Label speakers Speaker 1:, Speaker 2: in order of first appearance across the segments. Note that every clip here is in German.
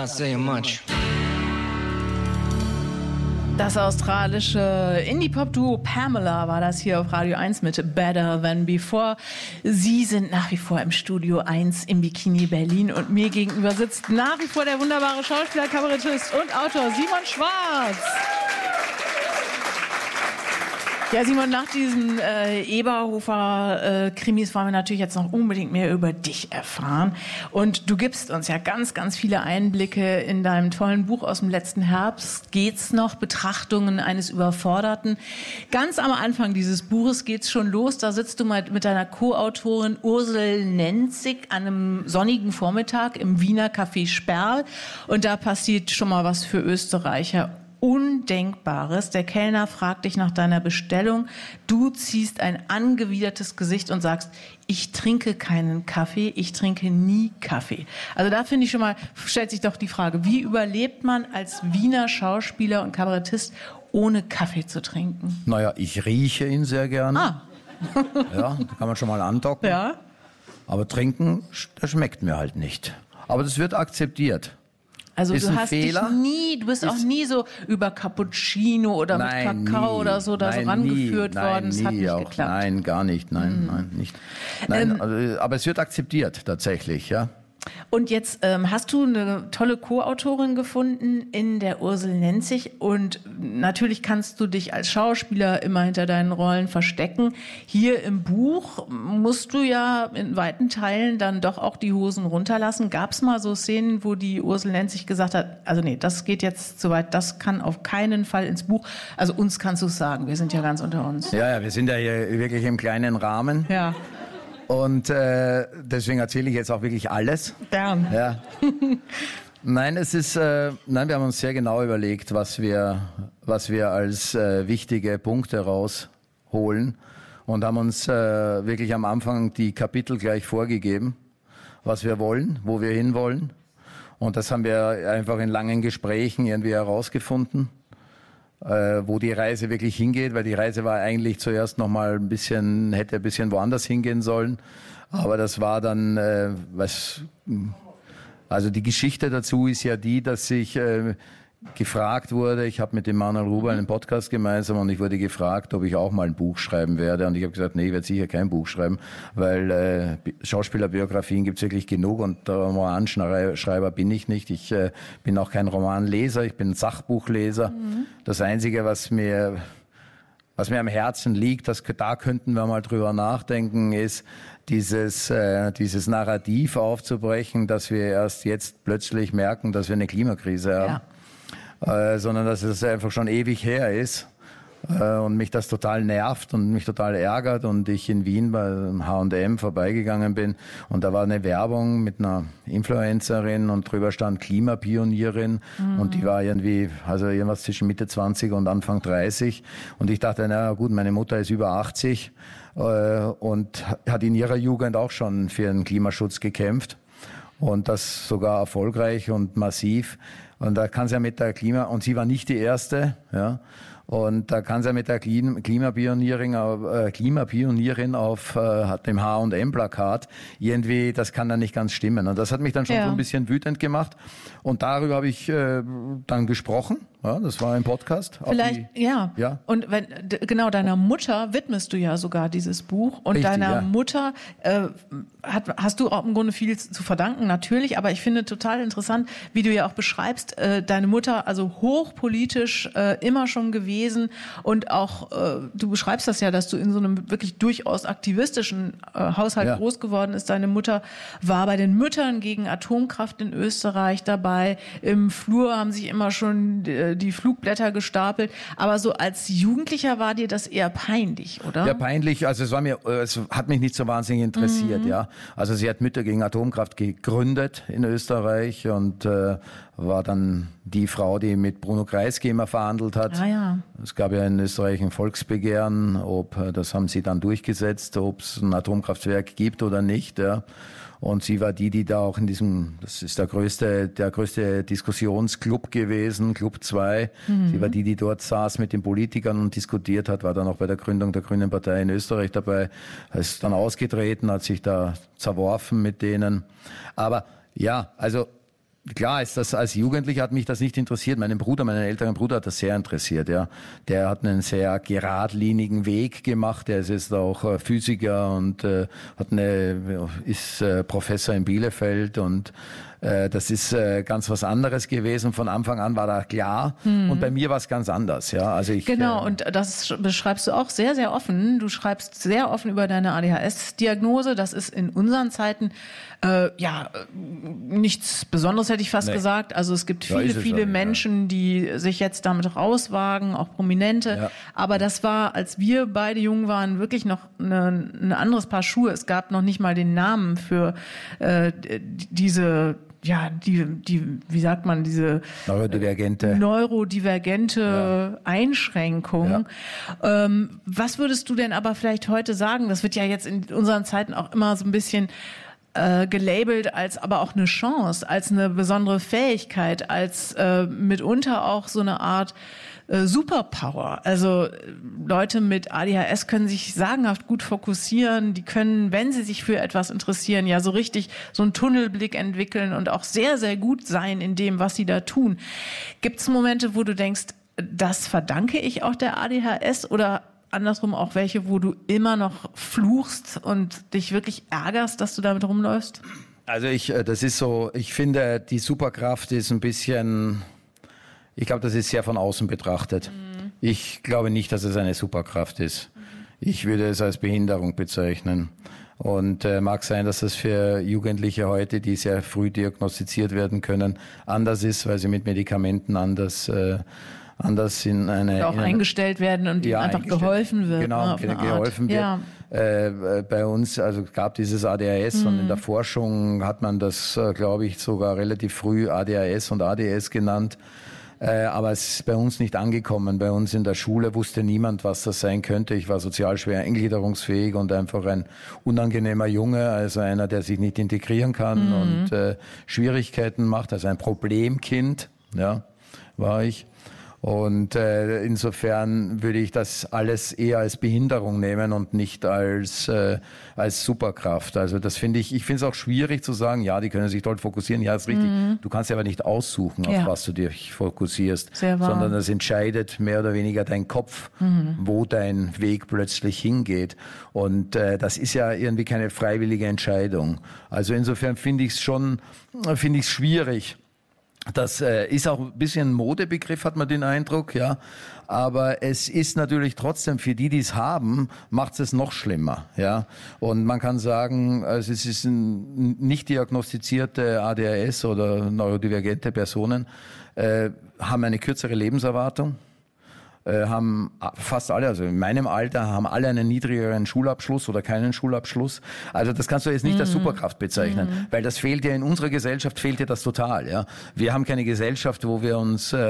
Speaker 1: not saying much.
Speaker 2: Das australische Indie-Pop-Duo Pamela war das hier auf Radio 1 mit Better Than Before. Sie sind nach wie vor im Studio 1 im Bikini Berlin und mir gegenüber sitzt nach wie vor der wunderbare Schauspieler, Kabarettist und Autor Simon Schwarz. Ja, Simon, nach diesen Eberhofer-Krimis wollen wir natürlich jetzt noch unbedingt mehr über dich erfahren. Und du gibst uns ja ganz, ganz viele Einblicke in deinem tollen Buch aus dem letzten Herbst. Geht's noch? Betrachtungen eines Überforderten. Ganz am Anfang dieses Buches geht's schon los. Da sitzt du mal mit deiner Co-Autorin Ursel Nenzig an einem sonnigen Vormittag im Wiener Café Sperl. Und da passiert schon mal was für Österreicher Undenkbares. Der Kellner fragt dich nach deiner Bestellung. Du ziehst ein angewidertes Gesicht und sagst, ich trinke keinen Kaffee, ich trinke nie Kaffee. Also da finde ich schon mal, stellt sich doch die Frage, wie überlebt man als Wiener Schauspieler und Kabarettist, ohne Kaffee zu trinken?
Speaker 3: Naja, ich rieche ihn sehr gerne.
Speaker 2: Ah.
Speaker 3: Ja, da kann man schon mal andocken.
Speaker 2: Ja.
Speaker 3: Aber trinken, das schmeckt mir halt nicht. Aber das wird akzeptiert.
Speaker 2: Also
Speaker 3: ist
Speaker 2: du
Speaker 3: ein
Speaker 2: hast
Speaker 3: Fehler.
Speaker 2: Du bist auch nie so über Cappuccino oder mit Kakao oder so da so rangeführt worden. Das hat nicht geklappt.
Speaker 3: Nein, gar nicht. Nein, nicht. Nein, aber es wird akzeptiert tatsächlich, ja.
Speaker 2: Und jetzt hast du eine tolle Co-Autorin gefunden in der Ursel Nenzig und natürlich kannst du dich als Schauspieler immer hinter deinen Rollen verstecken. Hier im Buch musst du ja in weiten Teilen dann doch auch die Hosen runterlassen. Gab es mal so Szenen, wo die Ursel Nenzig gesagt hat, also nee, das geht jetzt zu weit, das kann auf keinen Fall ins Buch. Also uns kannst du es sagen, wir sind ja ganz unter uns.
Speaker 3: Ja, wir sind ja hier wirklich im kleinen Rahmen.
Speaker 2: Ja.
Speaker 3: Und deswegen erzähle ich jetzt auch wirklich alles.
Speaker 2: Gern.
Speaker 3: Ja. Nein, wir haben uns sehr genau überlegt, was wir als wichtige Punkte rausholen und haben uns wirklich am Anfang die Kapitel gleich vorgegeben, was wir wollen, wo wir hinwollen. Und das haben wir einfach in langen Gesprächen irgendwie herausgefunden, wo die Reise wirklich hingeht, weil die Reise war eigentlich zuerst noch mal hätte ein bisschen woanders hingehen sollen, aber das war dann also die Geschichte dazu ist ja die, dass ich gefragt wurde, ich habe mit dem Manuel Ruber einen Podcast gemeinsam und ich wurde gefragt, ob ich auch mal ein Buch schreiben werde und ich habe gesagt, nee, ich werde sicher kein Buch schreiben, weil Schauspielerbiografien gibt's wirklich genug und Romanschreiber bin ich nicht. Ich bin auch kein Romanleser, ich bin ein Sachbuchleser. Das Einzige, was mir am Herzen liegt, da könnten wir mal drüber nachdenken, ist dieses Narrativ aufzubrechen, dass wir erst jetzt plötzlich merken, dass wir eine Klimakrise haben. Ja. Sondern dass es einfach schon ewig her ist und mich das total nervt und mich total ärgert und ich in Wien bei H&M vorbeigegangen bin und da war eine Werbung mit einer Influencerin und drüber stand Klimapionierin und die war irgendwas zwischen Mitte 20 und Anfang 30 und ich dachte, na gut, meine Mutter ist über 80 und hat in ihrer Jugend auch schon für den Klimaschutz gekämpft. Und das sogar erfolgreich und massiv. Und da kann sie ja mit der und sie war nicht die Erste, ja. Und da kann sie ja mit der Klimapionierin auf dem H&M-Plakat irgendwie, das kann dann nicht ganz stimmen. Und das hat mich dann schon so ein bisschen wütend gemacht. Und darüber habe ich dann gesprochen. Ja, das war ein Podcast.
Speaker 2: Vielleicht, ja. Und genau, deiner Mutter widmest du ja sogar dieses Buch. Und richtig, deiner Mutter hast du auch im Grunde viel zu verdanken, natürlich. Aber ich finde total interessant, wie du ja auch beschreibst, deine Mutter, also hochpolitisch immer schon gewesen. Und auch, du beschreibst das ja, dass du in so einem wirklich durchaus aktivistischen Haushalt groß geworden ist. Deine Mutter war bei den Müttern gegen Atomkraft in Österreich dabei. Im Flur haben sich immer schon die Flugblätter gestapelt. Aber so als Jugendlicher war dir das eher peinlich, oder?
Speaker 3: Ja, peinlich. Also es hat mich nicht so wahnsinnig interessiert, ja. Also sie hat Mütter gegen Atomkraft gegründet in Österreich und war dann die Frau, die mit Bruno Kreisky immer verhandelt hat.
Speaker 2: Ah, ja.
Speaker 3: Es gab ja in Österreich ein Volksbegehren, das haben sie dann durchgesetzt, ob es ein Atomkraftwerk gibt oder nicht, ja. Und sie war die da auch das ist der größte Diskussionsclub gewesen, Club 2. Sie war die dort saß mit den Politikern und diskutiert hat, war dann auch bei der Gründung der Grünen Partei in Österreich dabei, ist dann ausgetreten, hat sich da zerworfen mit denen. Aber ja, also Klar ist das, als Jugendlicher hat mich das nicht interessiert. Meinen älteren Bruder hat das sehr interessiert, ja. Der hat einen sehr geradlinigen Weg gemacht. Der ist jetzt auch Physiker und ist Professor in Bielefeld und das ist ganz was anderes gewesen. Von Anfang an war da klar. Und bei mir war es ganz anders. Ja, also
Speaker 2: Genau, und das beschreibst du auch sehr, sehr offen. Du schreibst sehr offen über deine ADHS-Diagnose. Das ist in unseren Zeiten nichts Besonderes, hätte ich fast gesagt. Also es gibt viele Menschen, die sich jetzt damit rauswagen, auch Prominente. Ja. Aber das war, als wir beide jung waren, wirklich noch ein anderes Paar Schuhe. Es gab noch nicht mal den Namen für diese wie sagt man, diese neurodivergente Einschränkung. Ja. Was würdest du denn aber vielleicht heute sagen? Das wird ja jetzt in unseren Zeiten auch immer so ein bisschen gelabelt als aber auch eine Chance, als eine besondere Fähigkeit, als mitunter auch so eine Art Superpower. Also Leute mit ADHS können sich sagenhaft gut fokussieren, die können, wenn sie sich für etwas interessieren, ja so richtig so einen Tunnelblick entwickeln und auch sehr, sehr gut sein in dem, was sie da tun. Gibt es Momente, wo du denkst, das verdanke ich auch der ADHS oder andersrum auch welche, wo du immer noch fluchst und dich wirklich ärgerst, dass du damit rumläufst?
Speaker 3: Also ich finde, die Superkraft ist ein bisschen... Ich glaube, das ist sehr von außen betrachtet. Ich glaube nicht, dass es eine Superkraft ist. Ich würde es als Behinderung bezeichnen. Und mag sein, dass das für Jugendliche heute, die sehr früh diagnostiziert werden können, anders ist, weil sie mit Medikamenten anders
Speaker 2: eingestellt werden und ihnen einfach geholfen wird.
Speaker 3: Genau, geholfen wird. Ja. Bei uns, also gab dieses ADHS und in der Forschung hat man das, glaube ich, sogar relativ früh ADHS und ADS genannt. Aber es ist bei uns nicht angekommen. Bei uns in der Schule wusste niemand, was das sein könnte. Ich war sozial schwer eingliederungsfähig und einfach ein unangenehmer Junge, also einer, der sich nicht integrieren kann und Schwierigkeiten macht, also ein Problemkind, ja, war ich. Und insofern würde ich das alles eher als Behinderung nehmen und nicht als Superkraft. Also das finde ich finde es auch schwierig zu sagen, ja, die können sich dort fokussieren, ja, ist richtig. Du kannst aber nicht aussuchen, auf was du dich fokussierst, sondern das entscheidet mehr oder weniger dein Kopf, wo dein Weg plötzlich hingeht. Und das ist ja irgendwie keine freiwillige Entscheidung. Also insofern finde ich es schwierig. Das ist auch ein bisschen ein Modebegriff, hat man den Eindruck, ja. Aber es ist natürlich trotzdem für die es haben, macht es noch schlimmer, ja. Und man kann sagen, also es ist nicht diagnostizierte ADHS oder neurodivergente Personen, haben eine kürzere Lebenserwartung. Haben fast alle, also in meinem Alter, haben alle einen niedrigeren Schulabschluss oder keinen Schulabschluss. Also das kannst du jetzt nicht als Superkraft bezeichnen, weil das fehlt ja in unserer Gesellschaft, fehlt ja das total. Ja, wir haben keine Gesellschaft, wo wir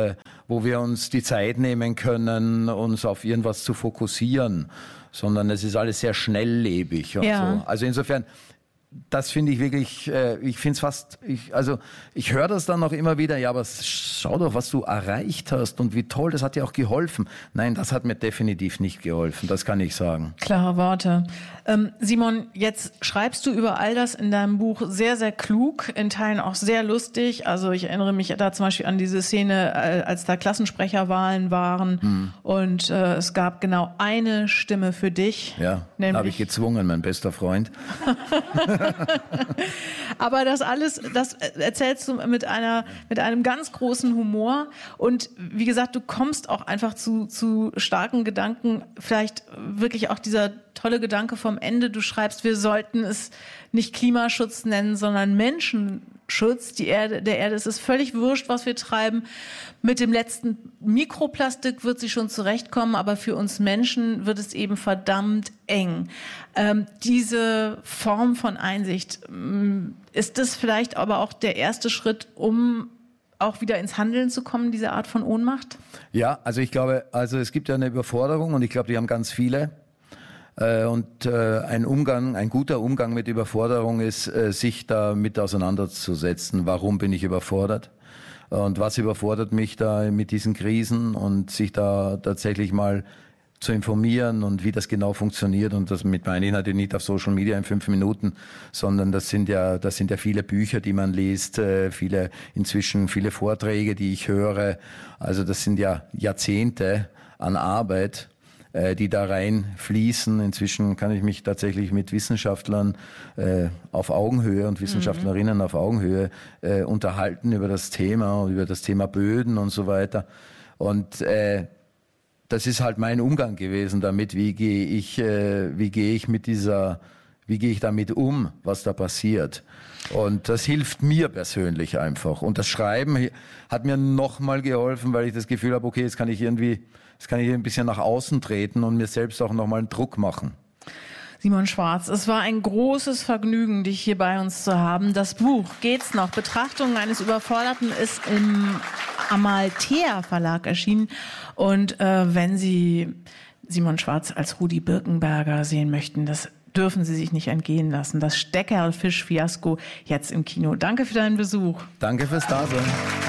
Speaker 3: uns die Zeit nehmen können, uns auf irgendwas zu fokussieren, sondern es ist alles sehr schnelllebig und so. Also insofern. Das finde ich wirklich, ich finde es fast, ich höre das dann noch immer wieder, ja, aber schau doch, was du erreicht hast und wie toll, das hat dir auch geholfen. Nein, das hat mir definitiv nicht geholfen, das kann ich sagen.
Speaker 2: Klare Worte. Simon, jetzt schreibst du über all das in deinem Buch sehr, sehr klug, in Teilen auch sehr lustig. Also ich erinnere mich da zum Beispiel an diese Szene, als da Klassensprecherwahlen waren und es gab genau eine Stimme für dich.
Speaker 3: Ja, habe ich gezwungen, mein bester Freund.
Speaker 2: Aber das alles, das erzählst du mit einem ganz großen Humor und wie gesagt, du kommst auch einfach zu starken Gedanken, vielleicht wirklich auch dieser tolle Gedanke vom Ende, du schreibst, wir sollten es nicht Klimaschutz nennen, sondern Menschenschutz, der Erde, es ist völlig wurscht, was wir treiben. Mit dem letzten Mikroplastik wird sie schon zurechtkommen, aber für uns Menschen wird es eben verdammt eng. Diese Form von Einsicht, ist das vielleicht aber auch der erste Schritt, um auch wieder ins Handeln zu kommen, diese Art von Ohnmacht? Ja,
Speaker 3: also ich glaube, es gibt ja eine Überforderung und ich glaube, die haben ganz viele. Und ein guter Umgang mit Überforderung ist, sich damit auseinanderzusetzen. Warum bin ich überfordert? Und was überfordert mich da mit diesen Krisen? Und sich da tatsächlich mal zu informieren und wie das genau funktioniert. Und das meine ich natürlich nicht auf Social Media in 5 Minuten, sondern das sind ja viele Bücher, die man liest, inzwischen viele Vorträge, die ich höre. Also das sind ja Jahrzehnte an Arbeit, die da reinfließen. Inzwischen kann ich mich tatsächlich mit Wissenschaftlern auf Augenhöhe und Wissenschaftlerinnen auf Augenhöhe unterhalten über das Thema Böden und so weiter. Und das ist halt mein Umgang gewesen damit. Wie gehe ich damit um, was da passiert? Und das hilft mir persönlich einfach. Und das Schreiben hat mir nochmal geholfen, weil ich das Gefühl habe, okay, jetzt kann ich ein bisschen nach außen treten und mir selbst auch nochmal einen Druck machen.
Speaker 2: Simon Schwarz, es war ein großes Vergnügen, dich hier bei uns zu haben. Das Buch Geht's noch? Betrachtungen eines Überforderten ist im Amalthea Verlag erschienen. Und wenn Sie Simon Schwarz als Rudi Birkenberger sehen möchten, das dürfen Sie sich nicht entgehen lassen. Das Steckerlfisch-Fiasko jetzt im Kino. Danke für deinen Besuch.
Speaker 3: Danke fürs Dasein.